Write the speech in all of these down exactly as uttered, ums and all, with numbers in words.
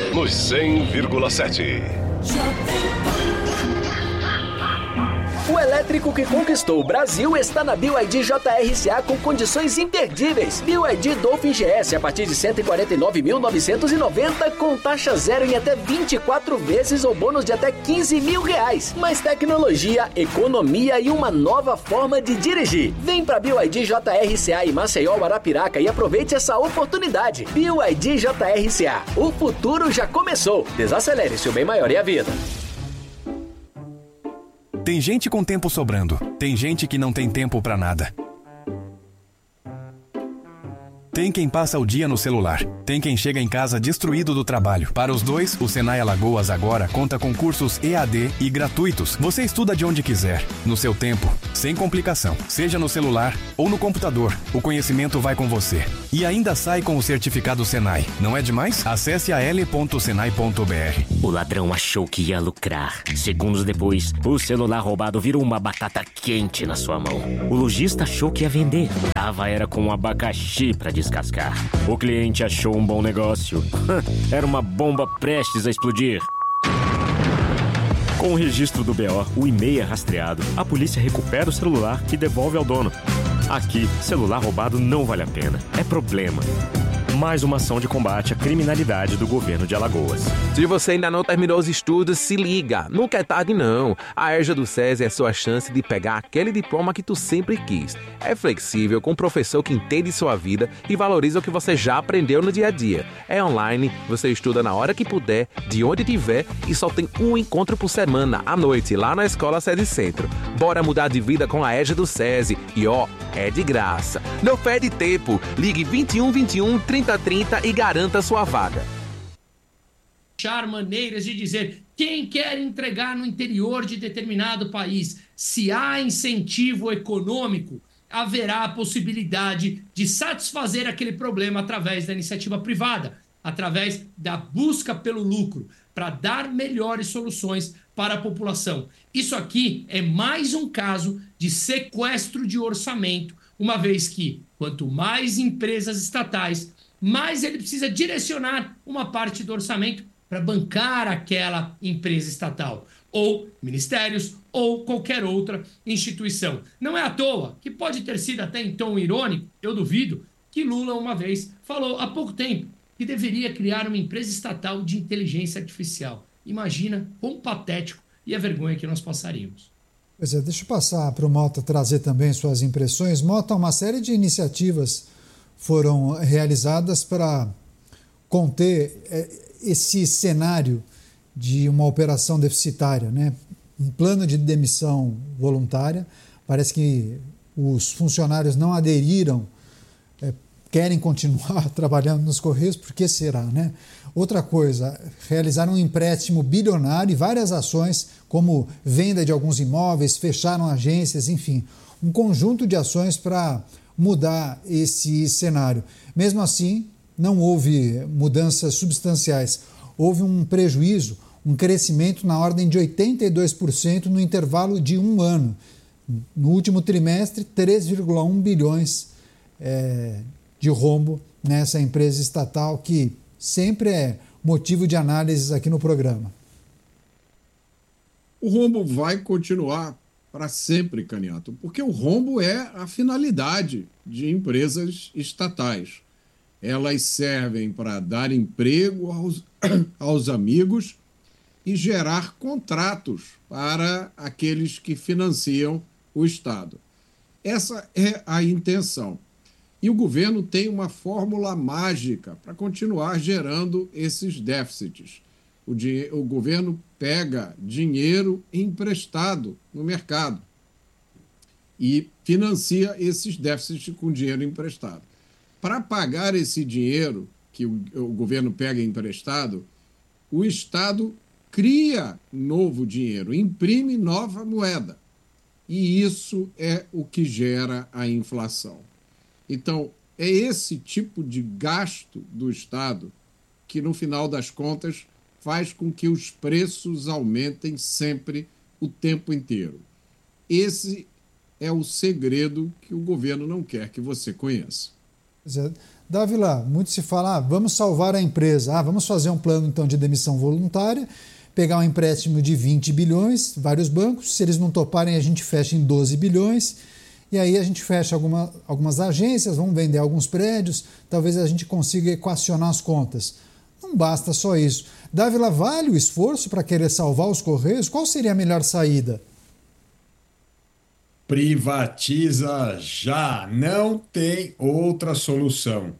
nos cem vírgula sete. O elétrico que conquistou o Brasil está na B Y D J R C A com condições imperdíveis. B Y D Dolphin G S a partir de cento e quarenta e nove mil novecentos e noventa com taxa zero em até vinte e quatro vezes ou bônus de até quinze mil reais. Mais tecnologia, economia e uma nova forma de dirigir. Vem para B Y D J R C A em Maceió, Arapiraca e aproveite essa oportunidade. B Y D J R C A. O futuro já começou. Desacelere, seu bem maior é a vida. Tem gente com tempo sobrando. Tem gente que não tem tempo pra nada. Tem quem passa o dia no celular. Tem quem chega em casa destruído do trabalho. Para os dois, o Senai Alagoas agora conta com cursos E A D e gratuitos. Você estuda de onde quiser, no seu tempo, sem complicação. Seja no celular ou no computador, o conhecimento vai com você. E ainda sai com o certificado Senai. Não é demais? Acesse a l ponto senai ponto b r. O ladrão achou que ia lucrar. Segundos depois, o celular roubado virou uma batata quente na sua mão. O lojista achou que ia vender. Tava era com um abacaxi pra descascar. O cliente achou um bom negócio. Era uma bomba prestes a explodir. Com o registro do B O, o e-mail é rastreado, a polícia recupera o celular e devolve ao dono. Aqui, celular roubado não vale a pena. É problema. Mais uma ação de combate à criminalidade do governo de Alagoas. Se você ainda não terminou os estudos, se liga. Nunca é tarde, não. A EJA do SESI é a sua chance de pegar aquele diploma que tu sempre quis. É flexível, com um professor que entende sua vida e valoriza o que você já aprendeu no dia a dia. É online, você estuda na hora que puder, de onde tiver e só tem um encontro por semana, à noite, lá na Escola SESI Centro. Bora mudar de vida com a EJA do SESI. E ó, é de graça. Não perde tempo. Ligue vinte e um, vinte e um, trinta, trinta e garanta sua vaga. Achar maneiras de dizer quem quer entregar no interior de determinado país. Se há incentivo econômico, haverá a possibilidade de satisfazer aquele problema através da iniciativa privada, através da busca pelo lucro, para dar melhores soluções para a população. Isso aqui é mais um caso de sequestro de orçamento, uma vez que quanto mais empresas estatais, mais ele precisa direcionar uma parte do orçamento para bancar aquela empresa estatal, ou ministérios, ou qualquer outra instituição. Não é à toa, que pode ter sido até em tom irônico, eu duvido, que Lula uma vez falou há pouco tempo que deveria criar uma empresa estatal de inteligência artificial. Imagina quão patético e a vergonha que nós passaríamos. Pois é, deixa eu passar para o Mota trazer também suas impressões. Mota, uma série de iniciativas foram realizadas para conter esse cenário de uma operação deficitária, né? Um plano de demissão voluntária. Parece que os funcionários não aderiram, é, querem continuar trabalhando nos Correios, por que será, né? Outra coisa, realizaram um empréstimo bilionário e várias ações, como venda de alguns imóveis, fecharam agências, enfim, um conjunto de ações para mudar esse cenário. Mesmo assim, não houve mudanças substanciais. Houve um prejuízo, um crescimento na ordem de oitenta e dois por cento no intervalo de um ano. No último trimestre, três vírgula um bilhões é, de rombo nessa empresa estatal que sempre é motivo de análises aqui no programa. O rombo vai continuar para sempre, Caniato, porque o rombo é a finalidade de empresas estatais. Elas servem para dar emprego aos, aos amigos e gerar contratos para aqueles que financiam o Estado. Essa é a intenção. E o governo tem uma fórmula mágica para continuar gerando esses déficits. O, o governo pega dinheiro emprestado no mercado e financia esses déficits com dinheiro emprestado. Para pagar esse dinheiro que o, o governo pega emprestado, o Estado cria novo dinheiro, imprime nova moeda. E isso é o que gera a inflação. Então, é esse tipo de gasto do Estado que, no final das contas, faz com que os preços aumentem sempre, o tempo inteiro. Esse é o segredo que o governo não quer que você conheça. Dávila, muito se fala, ah, vamos salvar a empresa, ah, vamos fazer um plano então de demissão voluntária, pegar um empréstimo de vinte bilhões, vários bancos, se eles não toparem a gente fecha em doze bilhões, e aí a gente fecha alguma, algumas agências, vamos vender alguns prédios, talvez a gente consiga equacionar as contas. Não basta só isso. Dávila, vale o esforço para querer salvar os Correios? Qual seria a melhor saída? Privatiza já, não tem outra solução.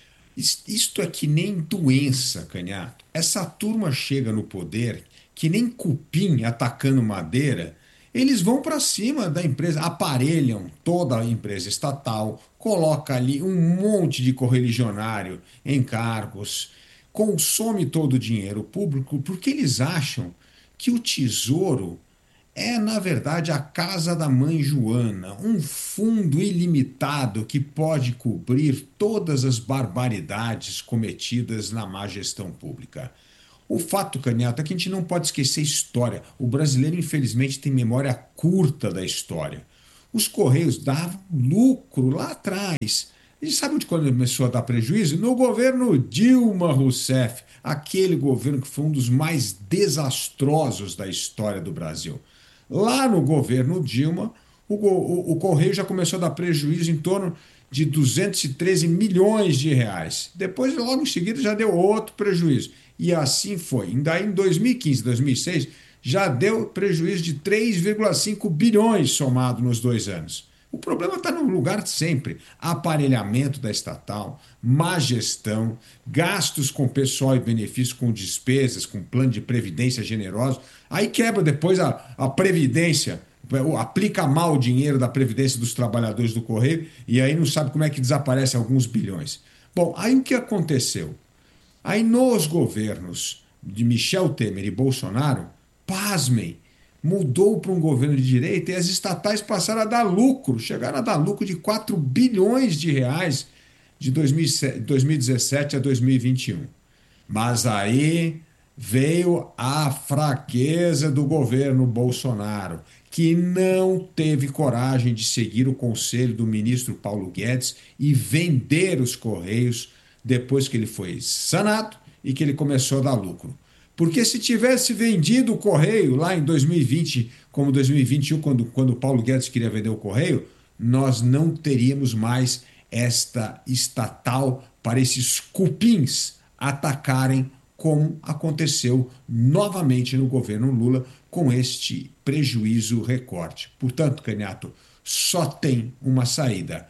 Isto é que nem doença, Canhato. Essa turma chega no poder que nem cupim atacando madeira, eles vão para cima da empresa, aparelham toda a empresa estatal, coloca ali um monte de correligionário em cargos, consome todo o dinheiro público porque eles acham que o tesouro é, na verdade, a casa da mãe Joana, um fundo ilimitado que pode cobrir todas as barbaridades cometidas na má gestão pública. O fato, Canhato, é que a gente não pode esquecer a história. O brasileiro, infelizmente, tem memória curta da história. Os Correios davam lucro lá atrás. A gente sabe onde começou a dar prejuízo? No governo Dilma Rousseff, aquele governo que foi um dos mais desastrosos da história do Brasil. Lá no governo Dilma, o, o, o Correio já começou a dar prejuízo em torno de duzentos e treze milhões de reais. Depois, logo em seguida, já deu outro prejuízo. E assim foi. E daí, em dois mil e quinze, dois mil e seis, já deu prejuízo de três vírgula cinco bilhões somado nos dois anos. O problema está no lugar sempre. Aparelhamento da estatal, má gestão, gastos com pessoal e benefício, com despesas, com plano de previdência generoso. Aí quebra depois a, a previdência, aplica mal o dinheiro da previdência dos trabalhadores do Correio e aí não sabe como é que desaparece alguns bilhões. Bom, aí o que aconteceu? Aí nos governos de Michel Temer e Bolsonaro, pasmem, mudou para um governo de direita e as estatais passaram a dar lucro, chegaram a dar lucro de quatro bilhões de reais de dois mil e dezessete a dois mil e vinte e um. Mas aí veio a fraqueza do governo Bolsonaro, que não teve coragem de seguir o conselho do ministro Paulo Guedes e vender os Correios depois que ele foi sanado e que ele começou a dar lucro. Porque se tivesse vendido o Correio lá em dois mil e vinte, como dois mil e vinte e um, quando, quando o Paulo Guedes queria vender o Correio, nós não teríamos mais esta estatal para esses cupins atacarem, como aconteceu novamente no governo Lula com este prejuízo recorde. Portanto, Canhato, só tem uma saída.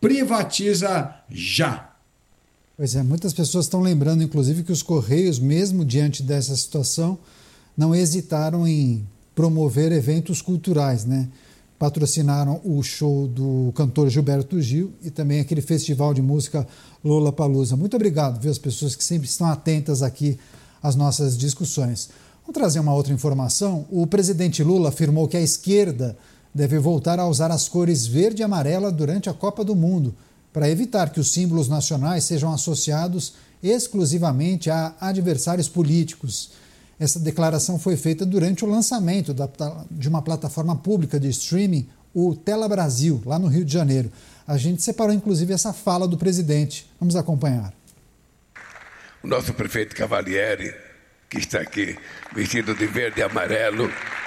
Privatiza já! Pois é, muitas pessoas estão lembrando, inclusive, que os Correios, mesmo diante dessa situação, não hesitaram em promover eventos culturais, né? Patrocinaram o show do cantor Gilberto Gil e também aquele festival de música Lollapalooza. Muito obrigado, viu, as pessoas que sempre estão atentas aqui às nossas discussões. Vamos trazer uma outra informação. O presidente Lula afirmou que a esquerda deve voltar a usar as cores verde e amarela durante a Copa do Mundo, para evitar que os símbolos nacionais sejam associados exclusivamente a adversários políticos. Essa declaração foi feita durante o lançamento da, de uma plataforma pública de streaming, o Tela Brasil, lá no Rio de Janeiro. A gente separou, inclusive, essa fala do presidente. Vamos acompanhar. O nosso prefeito Cavalieri, que está aqui vestido de verde e amarelo.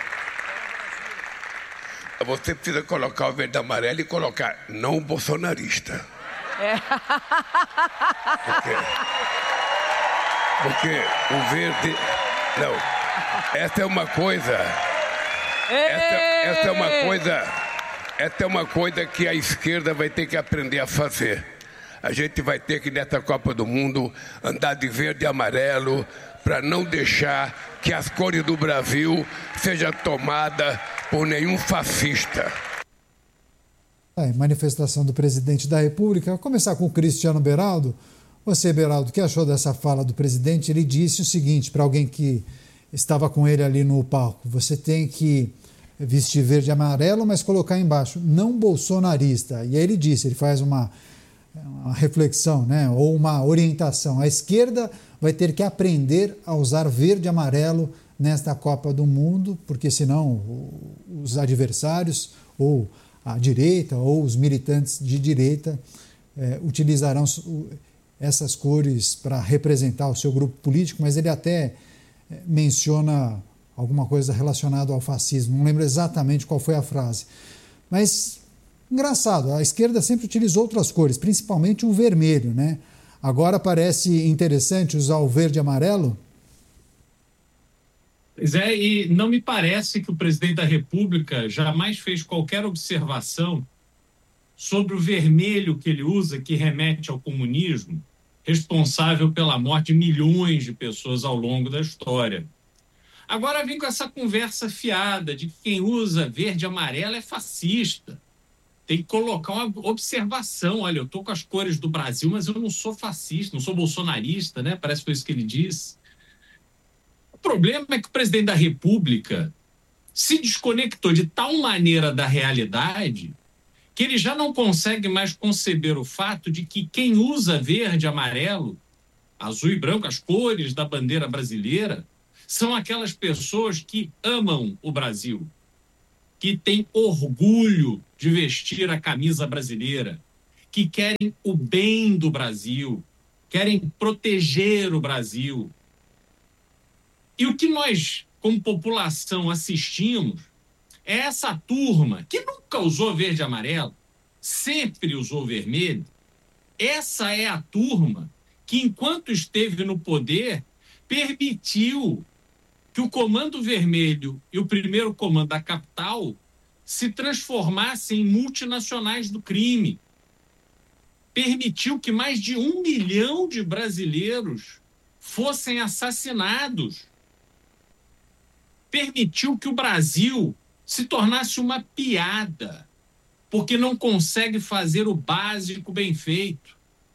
Você precisa colocar o verde e amarelo e colocar não bolsonarista. É. Porque, porque o verde... Não, essa é uma coisa... Essa, essa é uma coisa... Essa é uma coisa que a esquerda vai ter que aprender a fazer. A gente vai ter que, nessa Copa do Mundo, andar de verde e amarelo para não deixar que as cores do Brasil sejam tomadas por nenhum fascista. É, manifestação do presidente da República. Vou começar com o Cristiano Beraldo. Você, Beraldo, o que achou dessa fala do presidente? Ele disse o seguinte para alguém que estava com ele ali no palco: você tem que vestir verde e amarelo, mas colocar embaixo, não bolsonarista. E aí ele disse, ele faz uma, uma reflexão, né, ou uma orientação. A esquerda vai ter que aprender a usar verde e amarelo nesta Copa do Mundo, porque senão os adversários, ou a direita, ou os militantes de direita, é, utilizarão essas cores para representar o seu grupo político, mas ele até menciona alguma coisa relacionada ao fascismo. Não lembro exatamente qual foi a frase. Mas, engraçado, a esquerda sempre utilizou outras cores, principalmente o vermelho, né? Agora parece interessante usar o verde e amarelo. Pois é, e não me parece que o presidente da República jamais fez qualquer observação sobre o vermelho que ele usa, que remete ao comunismo, responsável pela morte de milhões de pessoas ao longo da história. Agora vem com essa conversa fiada de que quem usa verde e amarelo é fascista. Tem que colocar uma observação. Olha, eu estou com as cores do Brasil, mas eu não sou fascista, não sou bolsonarista, né? Parece que foi isso que ele disse. O problema é que o presidente da República se desconectou de tal maneira da realidade que ele já não consegue mais conceber o fato de que quem usa verde e amarelo, azul e branco, as cores da bandeira brasileira, são aquelas pessoas que amam o Brasil, que têm orgulho de vestir a camisa brasileira, que querem o bem do Brasil, querem proteger o Brasil. E o que nós, como população, assistimos é essa turma que nunca usou verde e amarelo, sempre usou vermelho. Essa é a turma que, enquanto esteve no poder, permitiu que o Comando Vermelho e o primeiro comando da capital se transformassem em multinacionais do crime. Permitiu que mais de um milhão de brasileiros fossem assassinados. Permitiu que o Brasil se tornasse uma piada, porque não consegue fazer o básico bem feito.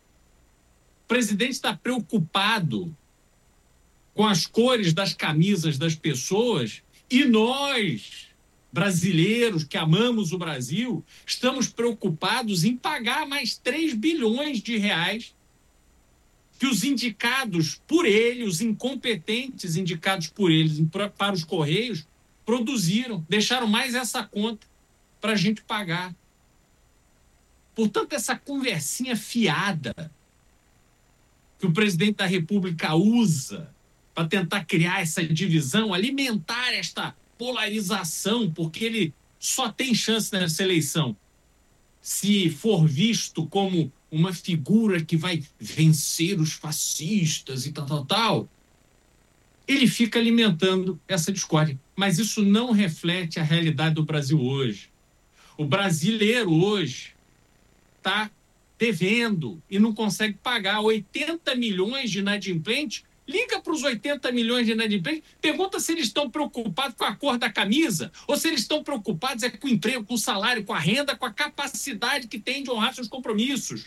O presidente está preocupado com as cores das camisas das pessoas e nós, brasileiros que amamos o Brasil, estamos preocupados em pagar mais três bilhões de reais que os indicados por ele, os incompetentes indicados por eles para os Correios, produziram, deixaram mais essa conta para a gente pagar. Portanto, essa conversinha fiada que o presidente da República usa para tentar criar essa divisão, alimentar esta polarização, porque ele só tem chance nessa eleição se for visto como uma figura que vai vencer os fascistas e tal, tal, tal. Ele fica alimentando essa discórdia. Mas isso não reflete a realidade do Brasil hoje. O brasileiro hoje está devendo e não consegue pagar oitenta milhões de inadimplentes. Liga para os oitenta milhões de inadimplentes, pergunta se eles estão preocupados com a cor da camisa ou se eles estão preocupados é com o emprego, com o salário, com a renda, com a capacidade que tem de honrar seus compromissos.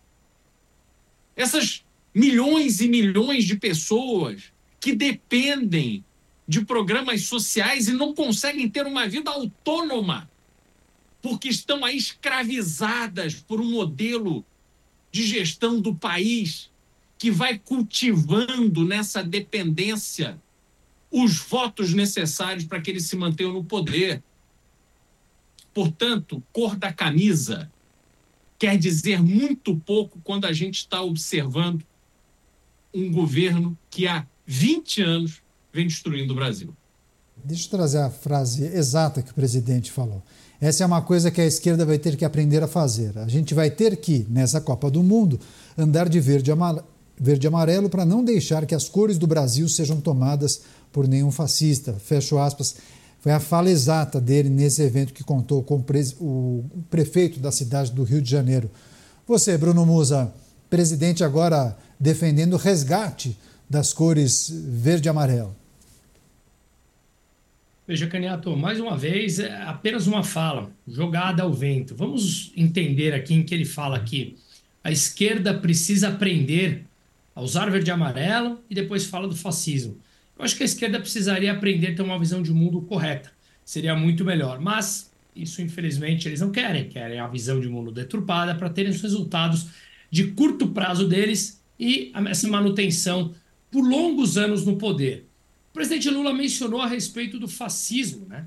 Essas milhões e milhões de pessoas que dependem de programas sociais e não conseguem ter uma vida autônoma porque estão aí escravizadas por um modelo de gestão do país que vai cultivando nessa dependência os votos necessários para que eles se mantenham no poder. Portanto, cor da camisa quer dizer muito pouco quando a gente está observando um governo que há vinte anos vem destruindo o Brasil. Deixa eu trazer a frase exata que o presidente falou. Essa é uma coisa que a esquerda vai ter que aprender a fazer. A gente vai ter que, nessa Copa do Mundo, andar de verde e amarelo para não deixar que as cores do Brasil sejam tomadas por nenhum fascista. Fecho aspas. Foi a fala exata dele nesse evento que contou com o prefeito da cidade do Rio de Janeiro. Você, Bruno Musa, presidente agora defendendo o resgate das cores verde e amarelo. Veja, Caniato, mais uma vez, é apenas uma fala, jogada ao vento. Vamos entender aqui em que ele fala que a esquerda precisa aprender a usar verde e amarelo e depois fala do fascismo. Eu acho que a esquerda precisaria aprender a ter uma visão de mundo correta. Seria muito melhor. Mas isso, infelizmente, eles não querem. Querem a visão de mundo deturpada para terem os resultados de curto prazo deles e essa manutenção por longos anos no poder. O presidente Lula mencionou a respeito do fascismo, né?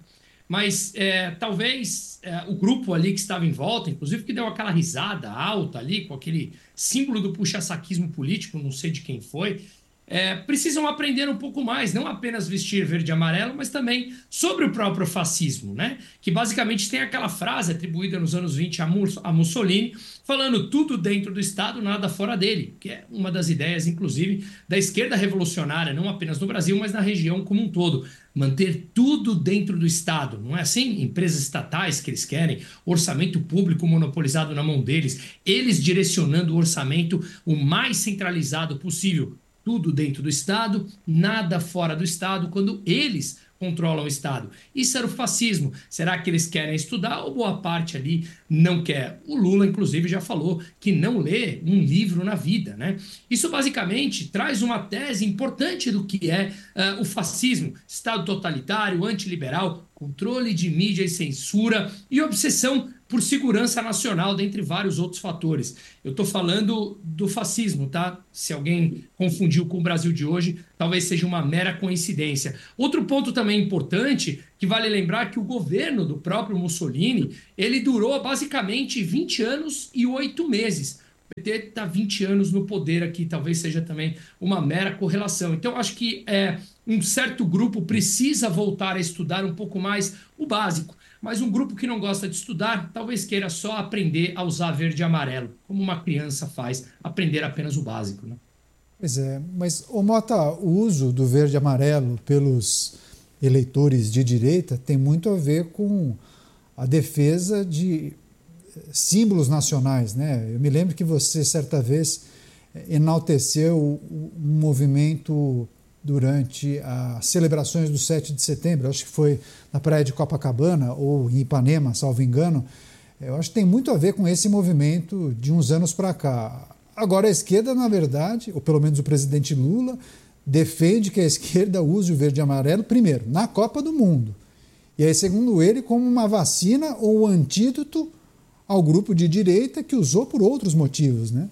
Mas é, talvez é, o grupo ali que estava em volta, inclusive que deu aquela risada alta ali, com aquele símbolo do puxa-saquismo político, não sei de quem foi, é, precisam aprender um pouco mais, não apenas vestir verde e amarelo, mas também sobre o próprio fascismo, né? Que basicamente tem aquela frase atribuída nos anos vinte a, Mus a Mussolini, falando tudo dentro do Estado, nada fora dele, que é uma das ideias, inclusive, da esquerda revolucionária, não apenas no Brasil, mas na região como um todo. Manter tudo dentro do Estado, não é assim? Empresas estatais que eles querem, orçamento público monopolizado na mão deles, eles direcionando o orçamento o mais centralizado possível. Tudo dentro do Estado, nada fora do Estado, quando eles controlam o Estado. Isso era o fascismo. Será que eles querem estudar ou boa parte ali não quer? O Lula, inclusive, já falou que não lê um livro na vida, né? Isso, basicamente, traz uma tese importante do que é uh, o fascismo. Estado totalitário, antiliberal, controle de mídia e censura e obsessão por segurança nacional, dentre vários outros fatores. Eu estou falando do fascismo, tá? Se alguém confundiu com o Brasil de hoje, talvez seja uma mera coincidência. Outro ponto também importante, que vale lembrar que o governo do próprio Mussolini, ele durou basicamente vinte anos e oito meses. O P T está vinte anos no poder aqui, talvez seja também uma mera correlação. Então, acho que é, um certo grupo precisa voltar a estudar um pouco mais o básico. Mas um grupo que não gosta de estudar, talvez queira só aprender a usar verde e amarelo, como uma criança faz, aprender apenas o básico, né? Pois é, mas, ô Mota, o uso do verde e amarelo pelos eleitores de direita tem muito a ver com a defesa de símbolos nacionais, né? Eu me lembro que você, certa vez, enalteceu um movimento durante as celebrações do sete de setembro, acho que foi na praia de Copacabana ou em Ipanema, salvo engano. Eu acho que tem muito a ver com esse movimento de uns anos para cá. Agora, a esquerda, na verdade, ou pelo menos o presidente Lula, defende que a esquerda use o verde e amarelo, primeiro, na Copa do Mundo. E aí, segundo ele, como uma vacina ou antídoto ao grupo de direita que usou por outros motivos, né?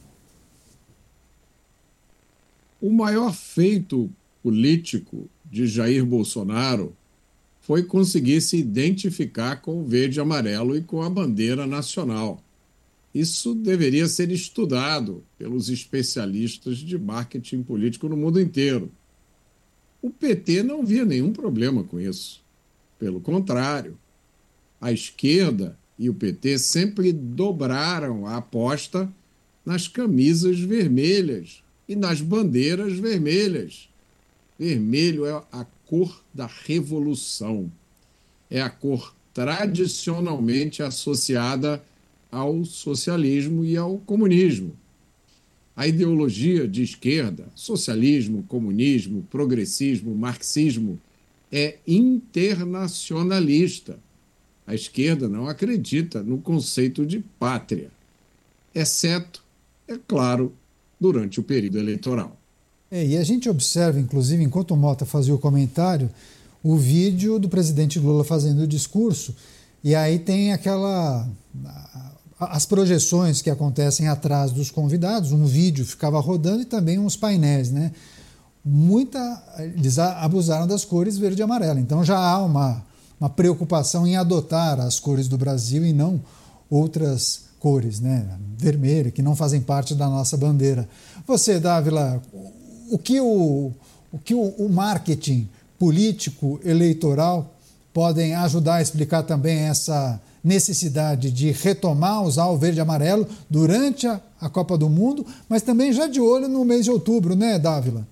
O maior feito político de Jair Bolsonaro foi conseguir se identificar com o verde e amarelo e com a bandeira nacional. Isso deveria ser estudado pelos especialistas de marketing político no mundo inteiro. O P T não via nenhum problema com isso. Pelo contrário, a esquerda e o P T sempre dobraram a aposta nas camisas vermelhas e nas bandeiras vermelhas. Vermelho é a cor da revolução. É a cor tradicionalmente associada ao socialismo e ao comunismo. A ideologia de esquerda, socialismo, comunismo, progressismo, marxismo, é internacionalista. A esquerda não acredita no conceito de pátria, exceto, é claro, durante o período eleitoral. É, e a gente observa, inclusive, enquanto o Mota fazia o comentário, o vídeo do presidente Lula fazendo o discurso, e aí tem aquela... as projeções que acontecem atrás dos convidados, um vídeo ficava rodando e também uns painéis, né? Muita, eles abusaram das cores verde e amarelo, então já há uma, uma preocupação em adotar as cores do Brasil e não outras cores, né? Vermelho, que não fazem parte da nossa bandeira. Você, Dávila, o que o, o, que o, o marketing político eleitoral podem ajudar a explicar também essa necessidade de retomar, usar o verde e amarelo durante a, a Copa do Mundo, mas também já de olho no mês de outubro, né, Dávila?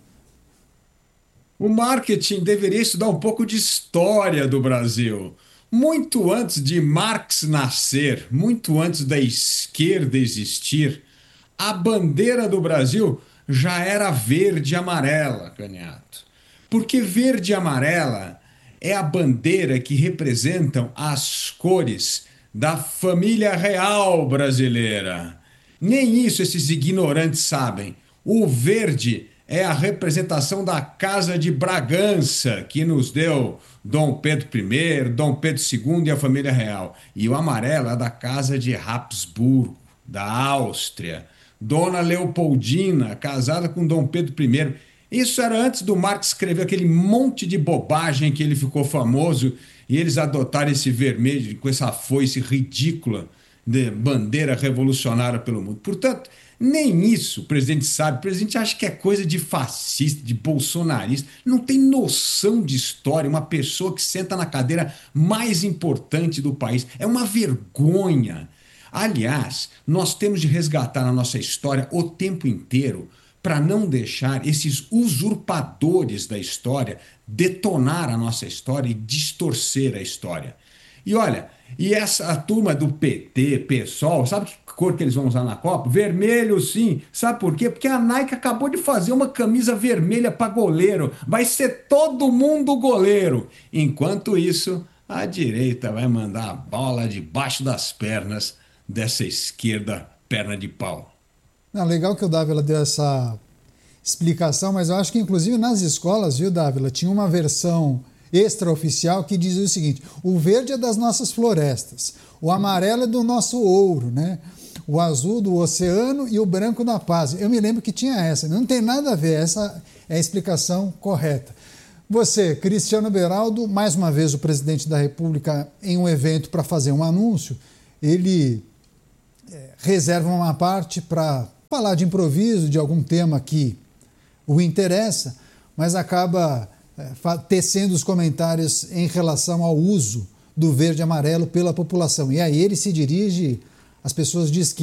O marketing deveria estudar um pouco de história do Brasil. Muito antes de Marx nascer, muito antes da esquerda existir, a bandeira do Brasil já era verde e amarela, Canhato. Porque verde e amarela é a bandeira que representam as cores da família real brasileira. Nem isso esses ignorantes sabem. O verde é a representação da Casa de Bragança, que nos deu Dom Pedro I, Dom Pedro segundo e a família real. E o amarelo é da Casa de Habsburgo, da Áustria. Dona Leopoldina, casada com Dom Pedro I. Isso era antes do Marx escrever aquele monte de bobagem que ele ficou famoso e eles adotaram esse vermelho com essa foice ridícula de bandeira revolucionária pelo mundo. Portanto, nem isso o presidente sabe. O presidente acha que é coisa de fascista, de bolsonarista. Não tem noção de história. Uma pessoa que senta na cadeira mais importante do país. É uma vergonha. Aliás, nós temos de resgatar na nossa história o tempo inteiro para não deixar esses usurpadores da história detonar a nossa história e distorcer a história. E olha, e essa a turma do P T, PSOL, sabe que cor que eles vão usar na Copa? Vermelho, sim. Sabe por quê? Porque a Nike acabou de fazer uma camisa vermelha para goleiro. Vai ser todo mundo goleiro. Enquanto isso, a direita vai mandar a bola debaixo das pernas dessa esquerda perna de pau. Não, legal que o Dávila deu essa explicação, mas eu acho que inclusive nas escolas, viu, Dávila, tinha uma versão extraoficial que dizia o seguinte: o verde é das nossas florestas, o amarelo é do nosso ouro, né? O azul do oceano e o branco da paz. Eu me lembro que tinha essa, não tem nada a ver, essa é a explicação correta. Você, Cristiano Beraldo, mais uma vez o presidente da República em um evento para fazer um anúncio, ele é, reserva uma parte para falar de improviso, de algum tema que o interessa, mas acaba é, tecendo os comentários em relação ao uso do verde e amarelo pela população. E aí ele se dirige às pessoas de esquerda.